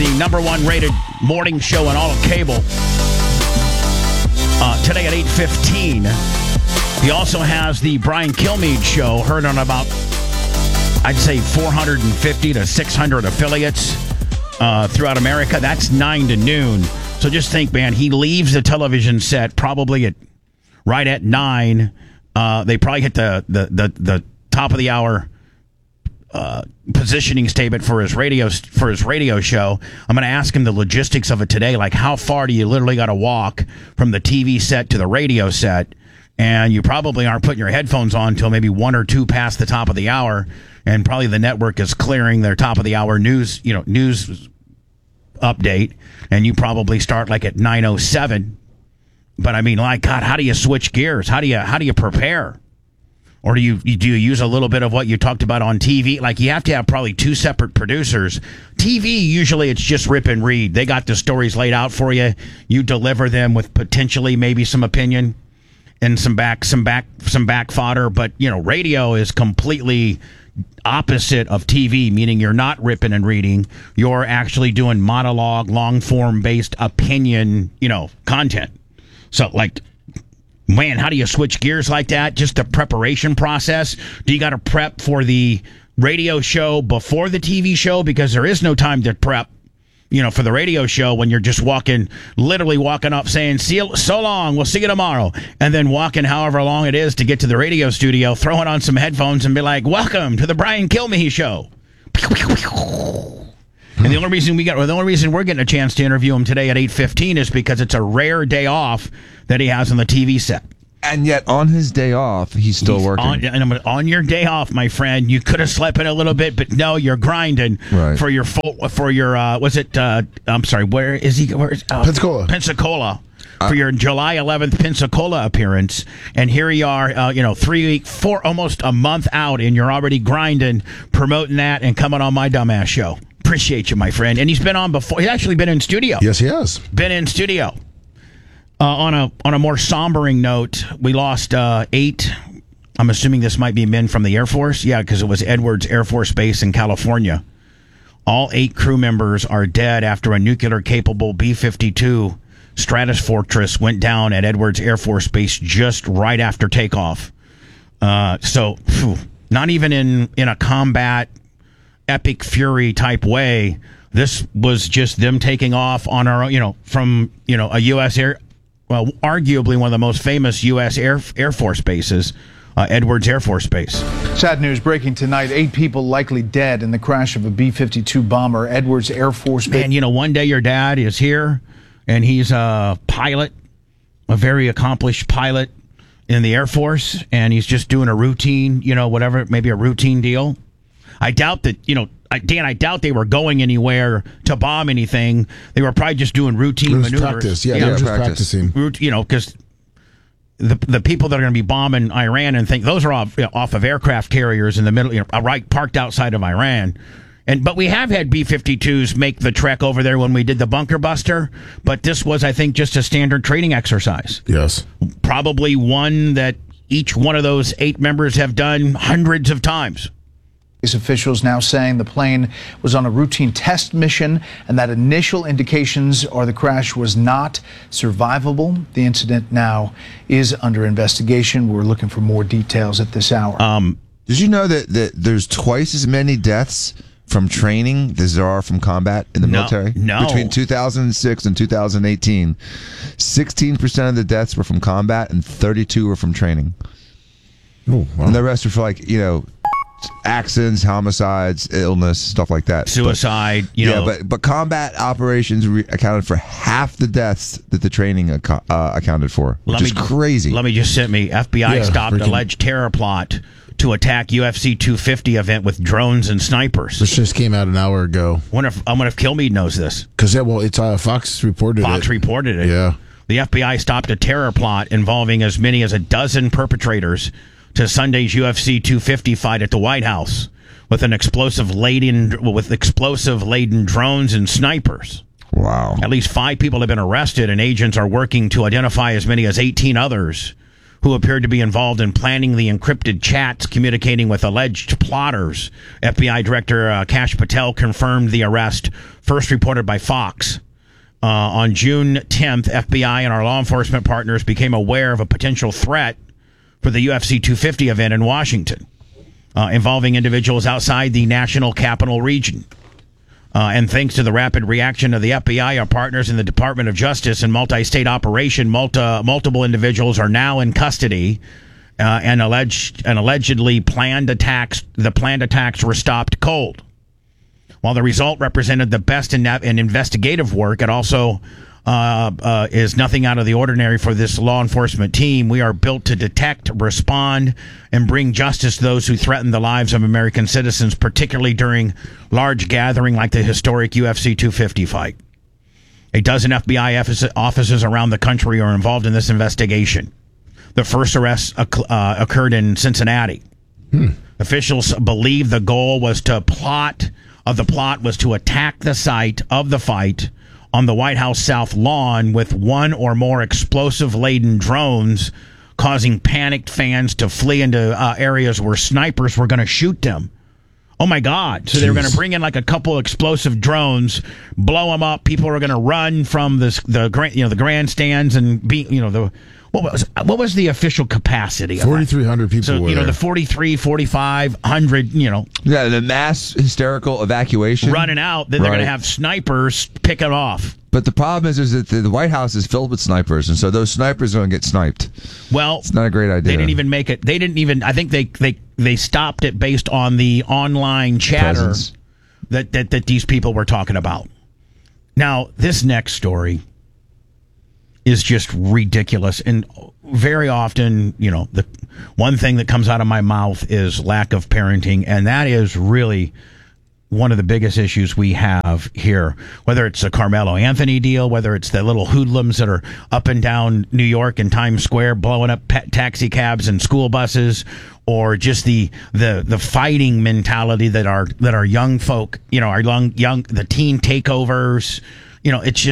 the #1 rated morning show in all of cable. Today at 8:15. He also has the Brian Kilmeade show, heard on about, I'd say, 450 to 600 affiliates throughout America. That's 9 to noon. So just think, man, he leaves the television set probably right at 9. They probably hit the top of the hour positioning statement for his radio show. I'm going to ask him the logistics of it today, like how far do you literally got to walk from the TV set to the radio set, and you probably aren't putting your headphones on until maybe 1 or 2 past the top of the hour, and probably the network is clearing their top of the hour news update, and you probably start like at 9:07. But I mean, like, God, how do you switch gears? How do you prepare? Or do you use a little bit of what you talked about on TV? Like, you have to have probably 2 separate producers. TV, usually it's just rip and read. They got the stories laid out for you. You deliver them with potentially maybe some opinion and some back fodder. But, radio is completely opposite of TV, meaning you're not ripping and reading. You're actually doing monologue, long-form based opinion, content. So, like, man, how do you switch gears like that? Just the preparation process. Do you got to prep for the radio show before the TV show? Because there is no time to prep, for the radio show when you're just literally walking up saying, "See you, so long, we'll see you tomorrow." And then walking however long it is to get to the radio studio, throwing on some headphones and be like, "Welcome to the Brian Kilmeade Show." And the only reason we're getting a chance to interview him today at 8:15 is because it's a rare day off that he has on the TV set. And yet, on his day off, he's still working. On your day off, my friend, you could have slept in a little bit, but no, you're grinding for your I'm sorry, where is he? Pensacola. For your July 11th Pensacola appearance, and here you are, 4 almost a month out, and you're already grinding, promoting that, and coming on my dumbass show. Appreciate you, my friend. And he's been on before. He's actually been in studio. Yes, he has. Been in studio. On a more sombering note, we lost 8. I'm assuming this might be men from the Air Force. Yeah, because it was Edwards Air Force Base in California. All 8 crew members are dead after a nuclear-capable B-52 Stratofortress went down at Edwards Air Force Base just right after takeoff. Not even in a combat epic fury type way. This was just them taking off on our, from a U.S. arguably one of the most famous U.S. Air Force bases, Edwards Air Force Base. Sad news breaking tonight. 8 people likely dead in the crash of a B-52 bomber, Edwards Air Force Base. Man, one day your dad is here, and he's a pilot, a very accomplished pilot in the Air Force, and he's just doing a routine, maybe a routine deal. I doubt that, Dan, I doubt they were going anywhere to bomb anything. They were probably just doing routine maneuvers. Practice. Yeah, they were just practicing. Because the people that are going to be bombing Iran and think those are off of aircraft carriers in the middle, right parked outside of Iran. But we have had B-52s make the trek over there when we did the bunker buster. But this was, I think, just a standard training exercise. Yes. Probably one that each one of those 8 members have done hundreds of times. Officials now saying the plane was on a routine test mission and that initial indications are the crash was not survivable. The incident now is under investigation. We're looking for more details at this hour. Did you know that there's twice as many deaths from training as there are from combat in the military? No. Between 2006 and 2018, 16% of the deaths were from combat and 32 were from training. Oh, wow. And the rest were for accidents, homicides, illness, stuff like that. Suicide, but combat operations accounted for half the deaths that the training accounted for, which is crazy. Let me just FBI stopped alleged terror plot to attack UFC 250 event with drones and snipers. This just came out an hour ago. I wonder if Kilmeade knows this. Because, it's Fox reported it. Fox reported it. Yeah. The FBI stopped a terror plot involving as many as a dozen perpetrators to Sunday's UFC 250 fight at the White House with explosive laden drones and snipers. Wow. At least 5 people have been arrested, and agents are working to identify as many as 18 others who appeared to be involved in planning the encrypted chats communicating with alleged plotters. FBI Director Kash Patel confirmed the arrest, first reported by Fox. On June 10th, FBI and our law enforcement partners became aware of a potential threat for the UFC 250 event in Washington, involving individuals outside the national capital region. And thanks to the rapid reaction of the FBI, our partners in the Department of Justice and multi-state operation, multiple individuals are now in custody, and allegedly the planned attacks were stopped cold. While the result represented the best in investigative work, it also is nothing out of the ordinary for this law enforcement team. We are built to detect, respond, and bring justice to those who threaten the lives of American citizens, particularly during large gathering like the historic UFC 250 fight. A dozen FBI offices around the country are involved in this investigation. The first arrest occurred in Cincinnati. Officials believe the goal was the plot was to attack the site of the fight on the White House South lawn with one or more explosive-laden drones, causing panicked fans to flee into areas where snipers were going to shoot them. Oh, my God. So they were going to bring in like a couple explosive drones, blow them up. People were going to run from the grandstands and be, what was the official capacity? 4,300 people. So, the 4,500, Yeah, the mass hysterical evacuation. running out, then they're going to have snipers pick it off. But the problem is that the White House is filled with snipers, and so those snipers are going to get sniped. Well, it's not a great idea. They didn't even make it. They didn't even. I think they stopped it based on the online chatter that these people were talking about. Now, this next story is just ridiculous, and very often, the one thing that comes out of my mouth is lack of parenting, and that is really one of the biggest issues we have here, whether it's the Carmelo Anthony deal, whether it's the little hoodlums that are up and down New York and Times Square blowing up taxi cabs and school buses, or just the fighting mentality that our young folk, our young the teen takeovers. It's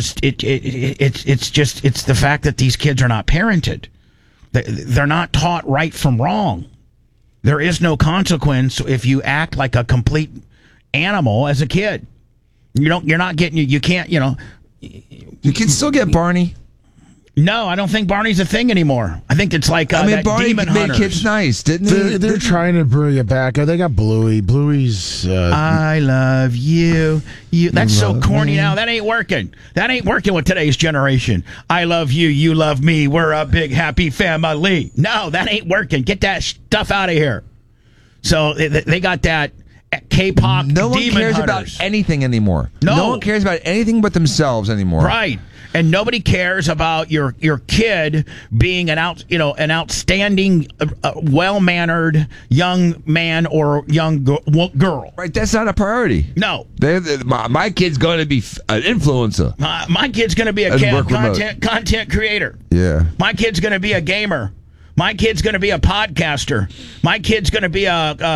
the fact that these kids are not parented. They're not taught right from wrong. There is no consequence if you act like a complete animal as a kid. You're not getting, you can't, You can still get Barney. No, I don't think Barney's a thing anymore. I think it's like Barney Demon made Hunters. kids nice, didn't he? They're trying to bring it back. They got Bluey. Bluey's. I love you. That's so corny now. That ain't working. That ain't working with today's generation. I love you. You love me. We're a big happy family. No, that ain't working. Get that stuff out of here. So they got that K-pop. No one Demon cares Hunters. about anything anymore. No one cares about anything but themselves anymore. Right. And nobody cares about your kid being an outstanding, well-mannered young man or young girl. Right, that's not a priority. No. My kid's going to be an influencer. My kid's going to be a content creator. Yeah. My kid's going to be a gamer. My kid's going to be a podcaster. My kid's going to be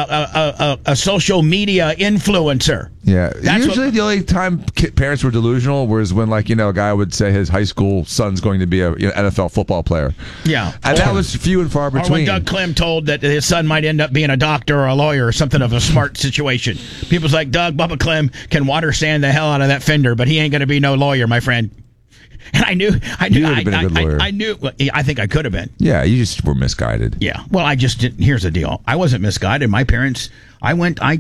a social media influencer. Yeah. Usually the only time parents were delusional was when, a guy would say his high school son's going to be a NFL football player. Yeah. And that was few and far between. Or when Doug Clem told that his son might end up being a doctor or a lawyer or something of a smart situation. People's like, Bubba Clem can water sand the hell out of that fender, but he ain't going to be no lawyer, my friend. And I knew. You would have been a good lawyer. I knew. I think I could have been. Yeah, you just were misguided. Yeah. Well, I just didn't. Here's the deal. I wasn't misguided. My parents. I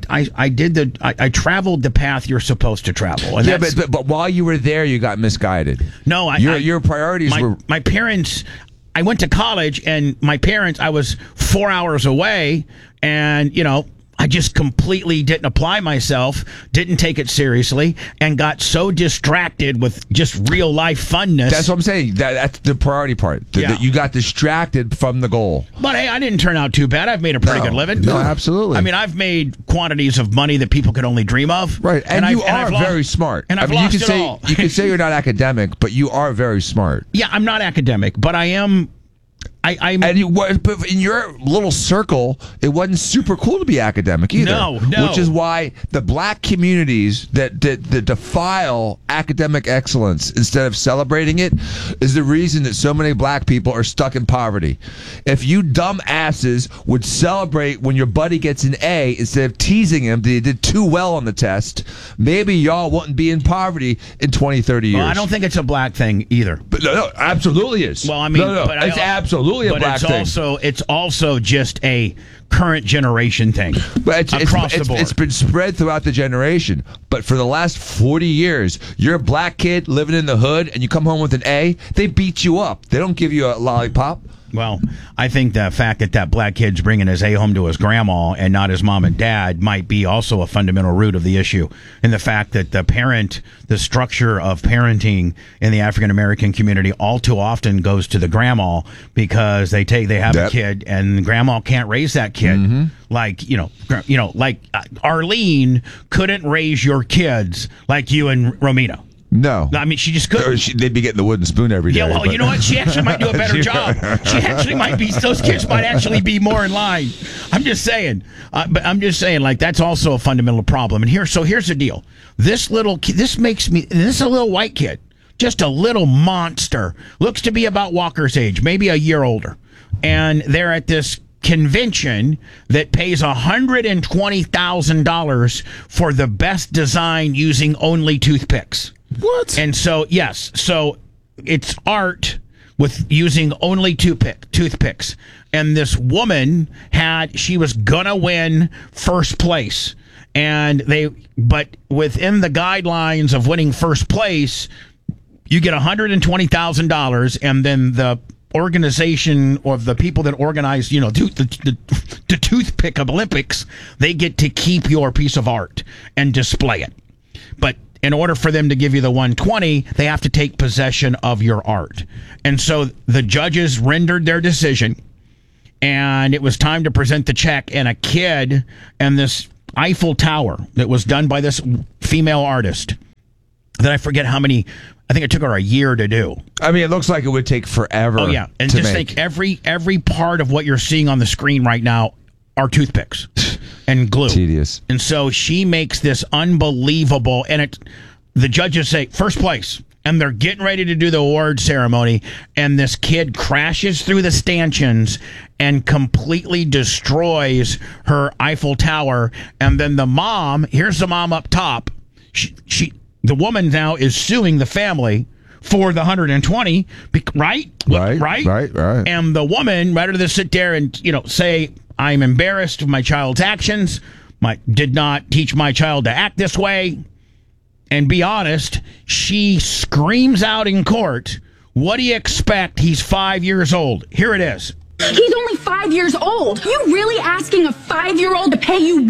traveled the path you're supposed to travel. And yeah, but while you were there, you got misguided. No, your priorities were. My parents. I went to college, and my parents. I was 4 hours away, and I just completely didn't apply myself, didn't take it seriously, and got so distracted with just real life funness. That's what I'm saying. That's the priority part. That you got distracted from the goal. But hey, I didn't turn out too bad. I've made a pretty good living. No, absolutely. I mean, I've made quantities of money that people could only dream of. Right, and you are very smart. And I've lost it all. You can say you're not academic, but you are very smart. Yeah, I'm not academic, but I am But in your little circle, it wasn't super cool to be academic either. No. Which is why the black communities that defile academic excellence instead of celebrating it is the reason that so many black people are stuck in poverty. If you dumb asses would celebrate when your buddy gets an A instead of teasing him that he did too well on the test, maybe y'all wouldn't be in poverty in 20, 30 years. Well, I don't think it's a black thing either. But no, absolutely is. Well, I mean, but it's absolutely a black thing. It's also just a current generation thing. But across the board. It's been spread throughout the generation. But for the last 40 years, you're a black kid living in the hood, and you come home with an A, they beat you up. They don't give you a lollipop. Well, I think the fact that black kid's bringing his A home to his grandma and not his mom and dad might be also a fundamental root of the issue. And the fact that the structure of parenting in the African American community all too often goes to the grandma because they have a kid and grandma can't raise that kid. Mm-hmm. Like Arlene couldn't raise your kids like you and Romina. No. I mean, she just couldn't. They'd be getting the wooden spoon every day. Yeah, well, you know what? She actually might do a better job. She actually might be, those kids might actually be more in line. I'm just saying. But I'm just saying, like, that's also a fundamental problem. And here's the deal. This is a little white kid, just a little monster. Looks to be about Walker's age, maybe a year older. And they're at this convention that pays $120,000 for the best design using only toothpicks. What? And so, yes, so it's art with using only toothpicks. And this woman she was gonna win first place. But within the guidelines of winning first place, you get $120,000, and then the organization or the people that organize, the toothpick Olympics, they get to keep your piece of art and display it. But in order for them to give you the 120, they have to take possession of your art. And so the judges rendered their decision, and it was time to present the check, and a kid and this Eiffel Tower that was done by this female artist that I forget how many, I think it took her a year to do. I mean, it looks like it would take forever. Oh, yeah. And just think every part of what you're seeing on the screen right now are toothpicks and glue. Tedious. And so she makes this unbelievable, and the judges say, first place. And they're getting ready to do the award ceremony, and this kid crashes through the stanchions and completely destroys her Eiffel Tower. And then here's the mom up top. The woman now is suing the family for the 120, right? Right. And the woman, rather than sit there and say, I'm embarrassed of my child's actions, did not teach my child to act this way, and be honest, she screams out in court, what do you expect? He's 5 years old. Here it is. He's only 5 years old. You really asking a 5-year-old to pay you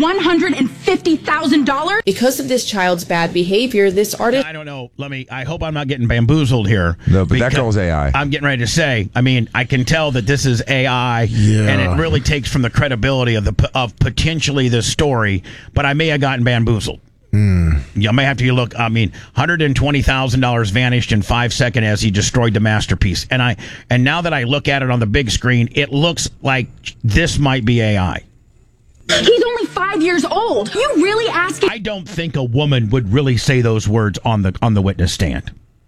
$150,000? Because of this child's bad behavior, this artist... I don't know. I hope I'm not getting bamboozled here. No, but that girl's AI. I'm getting ready to say, I mean, I can tell that this is AI, and it really takes from the credibility of potentially this story, but I may have gotten bamboozled. You may have to look. I mean, $120,000 vanished in 5 seconds as he destroyed the masterpiece. And now that I look at it on the big screen, it looks like this might be AI. He's only 5 years old. You really asking? I don't think a woman would really say those words on the witness stand.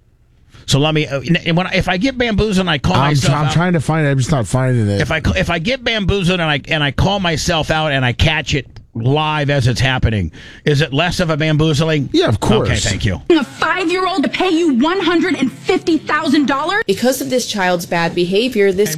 So let me. If I get bamboozled and I call myself out, I'm trying to find it. I'm just not finding it. If I get bamboozled and I call myself out and I catch it live as it's happening, is it less of a bamboozling? Yeah, of course. Okay, thank you. A 5-year-old to pay you $150,000? Because of this child's bad behavior, this...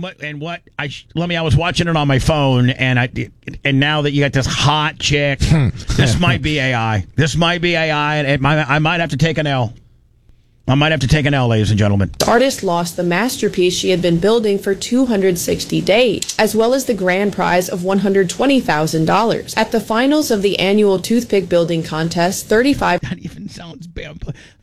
I was watching it on my phone, and now that you got this hot chick, this might be AI. This might be AI, and I might have to take an L. I might have to take an L, ladies and gentlemen. The artist lost the masterpiece she had been building for 260 days, as well as the grand prize of $120,000. At the finals of the annual toothpick building contest, That even sounds bad.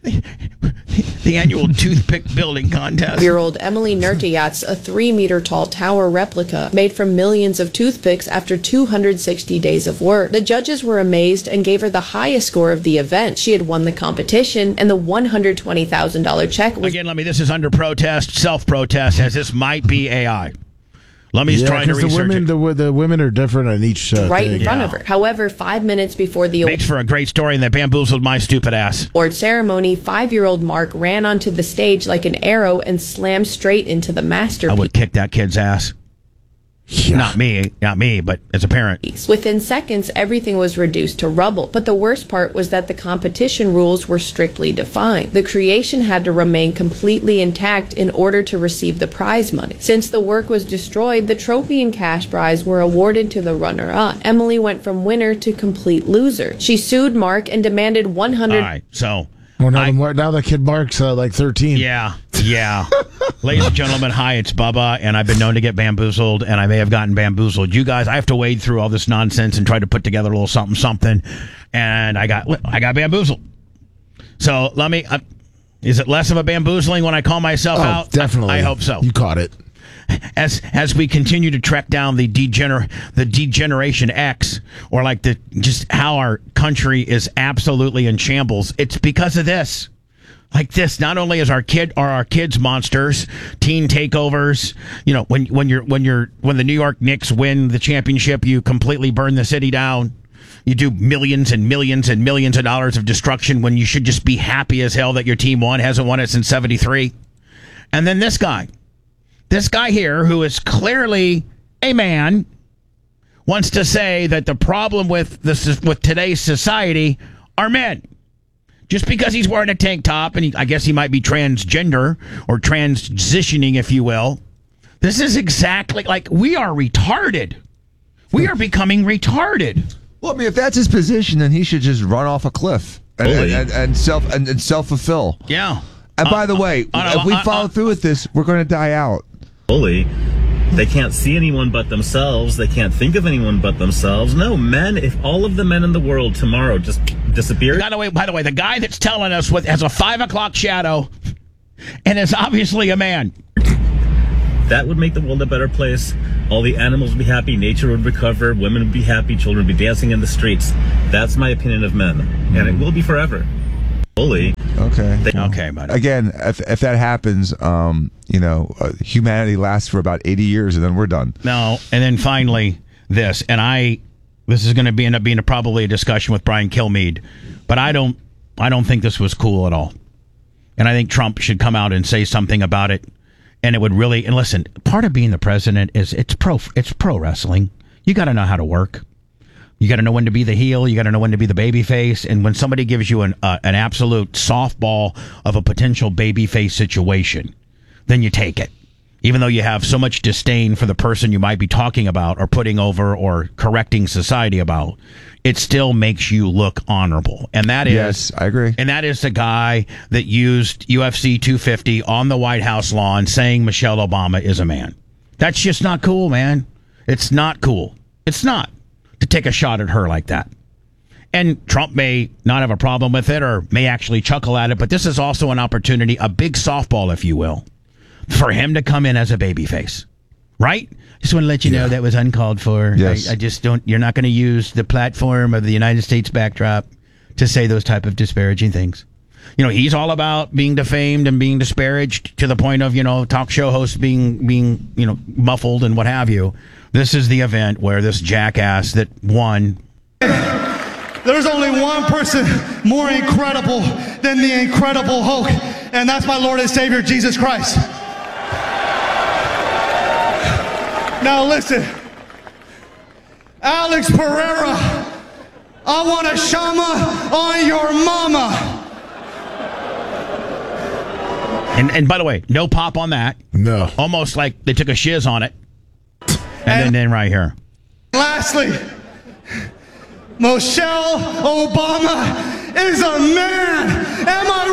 The annual toothpick building contest. Year-old Emily Nerteyat's a 3-meter-tall tower replica made from millions of toothpicks after 260 days of work. The judges were amazed and gave her the highest score of the event. She had won the competition, and the $120,000 check was... Again, this is under protest, self-protest, as this might be AI. Lummy's trying to because research the women are different on each right thing. in front of her. However, 5 minutes before the Makes for a great story, and that bamboozled my stupid ass. award ceremony, 5-year-old Mark ran onto the stage like an arrow and slammed straight into the I masterpiece. would kick that kid's ass. Yeah. Not me, but as a parent. Within seconds, everything was reduced to rubble. But the worst part was that the competition rules were strictly defined. The creation had to remain completely intact in order to receive the prize money. Since the work was destroyed, the trophy and cash prize were awarded to the runner-up. Emily went from winner to complete loser. She sued Mark and demanded 100. All right, so Well, now the kid Mark's like 13. yeah. Ladies and gentlemen, hi, it's Bubba, and I've been known to get bamboozled, and I may have gotten bamboozled. You guys, I have to wade through all this nonsense and try to put together a little something, and I got bamboozled. So let me. Is it less of a bamboozling when I call myself out? Definitely. I hope so. You caught it. As we continue to track down the degeneration X, or like just how our country is absolutely in shambles, it's because of this. Like this, not only is our kids monsters, teen takeovers. You know, when the New York Knicks win the championship, you completely burn the city down. You do millions and millions and millions of dollars of destruction when you should just be happy as hell that your team won. Hasn't won it since '73. And then this guy here, who is clearly a man, wants to say that the problem with today's society are men. Just because he's wearing a tank top, and I guess he might be transgender or transitioning, if you will. This is exactly like we are retarded. We are becoming retarded. Well, I mean, if that's his position, then he should just run off a cliff and self-fulfill. Yeah. And by the way, if we follow through with this, we're going to die out. Bully. They can't see anyone but themselves. They can't think of anyone but themselves. No, men, if all of the men in the world tomorrow just disappeared. By the way, the guy that's telling us has a 5 o'clock shadow and is obviously a man. That would make the world a better place. All the animals would be happy. Nature would recover. Women would be happy. Children would be dancing in the streets. That's my opinion of men. And it will be forever. Bully. Okay. Okay, buddy. Again, if that happens, humanity lasts for about 80 years and then we're done. No, and then finally this, and this is going to end up being probably a discussion with Brian Kilmeade, but I don't think this was cool at all, and I think Trump should come out and say something about it, and it would really. And listen, part of being the president is it's pro wrestling. You got to know how to work. You got to know when to be the heel. You got to know when to be the baby face. And when somebody gives you an absolute softball of a potential baby face situation, then you take it. Even though you have so much disdain for the person you might be talking about or putting over or correcting society about, it still makes you look honorable. And that is... Yes, I agree. And that is the guy that used UFC 250 on the White House lawn saying Michelle Obama is a man. That's just not cool, man. It's not cool. It's not. To take a shot at her like that. And Trump may not have a problem with it or may actually chuckle at it, but this is also an opportunity, a big softball, if you will, for him to come in as a babyface. Right? Just want to let you know that was uncalled for. Yes. I just don't, you're not going to use the platform of the United States backdrop to say those type of disparaging things. You know, he's all about being defamed and being disparaged to the point of, talk show hosts being muffled and what have you. This is the event where this jackass that won. There's only one person more incredible than the Incredible Hulk, and that's my Lord and Savior, Jesus Christ. Now listen, Alex Pereira, I want a shama on your mama. And by the way, no pop on that. No. Almost like they took a shiz on it. And then right here. Lastly, Michelle Obama is a man. Am I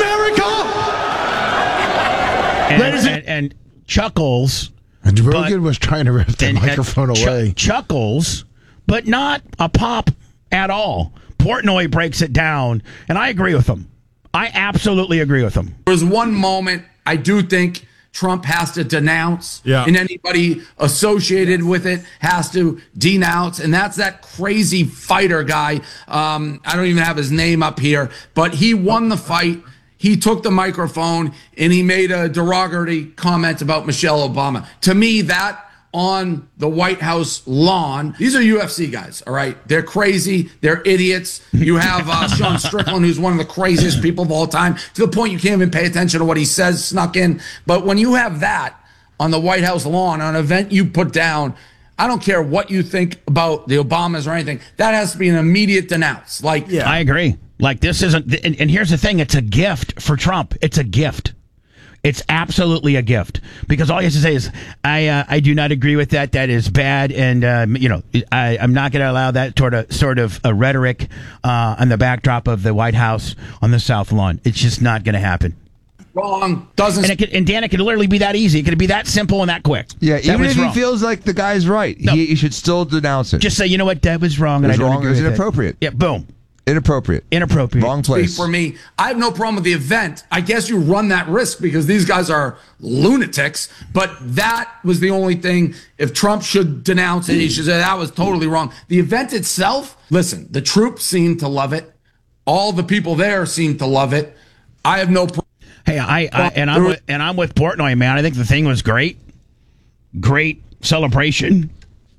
right, America? And Chuckles. And Rogan was trying to rip the microphone away. Chuckles, but not a pop at all. Portnoy breaks it down, and I agree with him. I absolutely agree with him. There was one moment I do think Trump has to denounce, and anybody associated with it has to denounce, and that's that crazy fighter guy. I don't even have his name up here, but he won the fight. He took the microphone and he made a derogatory comment about Michelle Obama. To me, that on the White House lawn. These are UFC guys, all right? They're crazy. They're idiots. You have Sean Strickland, who's one of the craziest people of all time, to the point you can't even pay attention to what he says snuck in. But when you have that on the White House lawn, on an event you put down, I don't care what you think about the Obamas or anything. That has to be an immediate denounce. I agree. Like, this isn't, and here's the thing, it's a gift for Trump. It's a gift. It's absolutely a gift, because all he has to say is, I do not agree with that. That is bad. And, I'm not going to allow that sort of a rhetoric on the backdrop of the White House on the South Lawn. It's just not going to happen. Wrong. Doesn't. And Dan, it could literally be that easy. It could be that simple and that quick. Yeah, even if he wrong. feels like the guy's right, he should still denounce it. Just say, you know what, that was wrong. And I don't agree with it. Inappropriate. Yeah, boom. Inappropriate. Wrong place. For me, I have no problem with the event. I guess you run that risk because these guys are lunatics. But that was the only thing. If Trump should denounce it, he should say that was totally wrong. The event itself, listen, the troops seem to love it. All the people there seem to love it. I have no problem. Hey, I'm with Portnoy, man. I think the thing was great. Great celebration.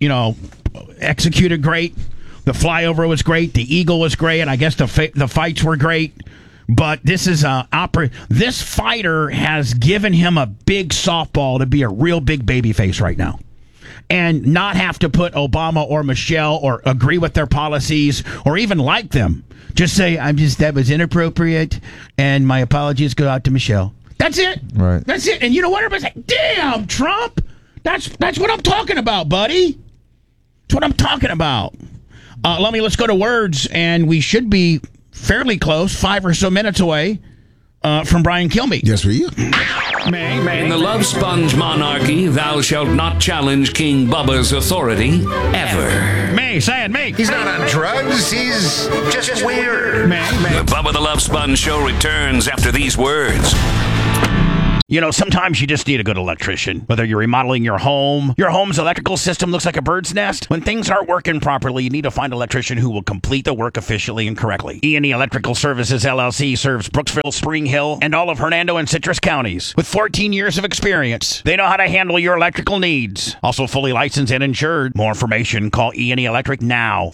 Executed great. The flyover was great. The eagle was great, and I guess the fights were great. But this is this fighter has given him a big softball to be a real big baby face right now, and not have to put Obama or Michelle or agree with their policies or even like them. Just say, that was inappropriate, and my apologies go out to Michelle. That's it. Right. That's it. And you know what? Everybody's like, damn, Trump. That's what I'm talking about, buddy. That's what I'm talking about. Let's go to words, and we should be fairly close, 5 or so minutes away from Brian Kilmeade. Yes, we. In the Love Sponge monarchy, thou shalt not challenge King Bubba's authority ever. Say it. He's not on drugs. He's just weird. The Bubba the Love Sponge show returns after these words. Sometimes you just need a good electrician. Whether you're remodeling your home's electrical system looks like a bird's nest. When things aren't working properly, you need to find an electrician who will complete the work efficiently and correctly. E&E Electrical Services, LLC serves Brooksville, Spring Hill, and all of Hernando and Citrus counties. With 14 years of experience, they know how to handle your electrical needs. Also fully licensed and insured. More information, call E&E Electric now.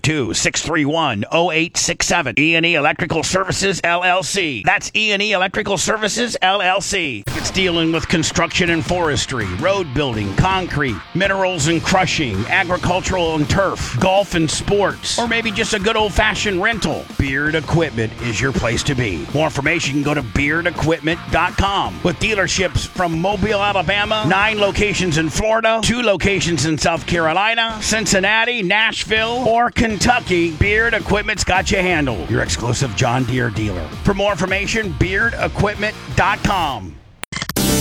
352-631-0867. E&E Electrical Services, LLC. That's E&E Electrical Services, LLC. If it's dealing with construction and forestry, road building, concrete, minerals and crushing, agricultural and turf, golf and sports, or maybe just a good old-fashioned rental, Beard Equipment is your place to be. More information, you can go to beardequipment.com. With dealerships from Mobile, Alabama, 9 locations in Florida, 2 locations in South Carolina, Cincinnati, Nashville, or Kentucky, Beard Equipment's got you handled. Your exclusive John Deere dealer. For more information, beardequipment.com.